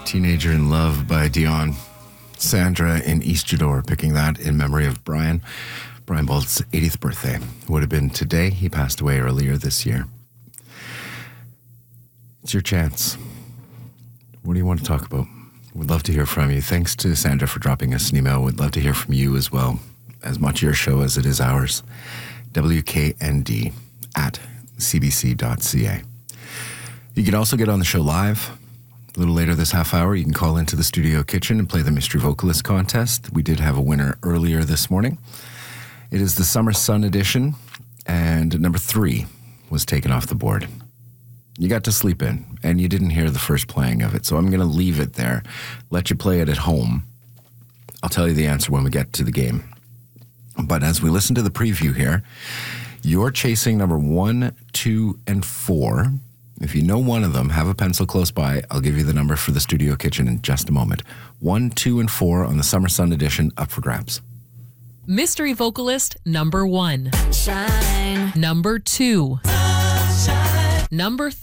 Teenager in Love by Dion. Sandra in East Jador picking that in memory of Brian. Brian Bolt's 80th birthday would have been today. He passed away earlier this year. It's your chance. What do you want to talk about? We'd love to hear from you. Thanks to Sandra for dropping us an email. We'd love to hear from you as well. As much your show as it is ours. WKND at cbc.ca. You can also get on the show live. A little later this half hour, you can call into the studio kitchen and play the Mystery Vocalist contest. We did have a winner earlier this morning. It is the Summer Sun edition, and number 3 was taken off the board. You got to sleep in, and you didn't hear the first playing of it, so I'm going to leave it there, let you play it at home. I'll tell you the answer when we get to the game. But as we listen to the preview here, you're chasing number 1, 2, and 4. If you know one of them, have a pencil close by. I'll give you the number for the studio kitchen in just a moment. 1, 2, and 4 on the Summer Sun edition, up for grabs. Mystery Vocalist number 1. Shine. Number 2. Shine. Number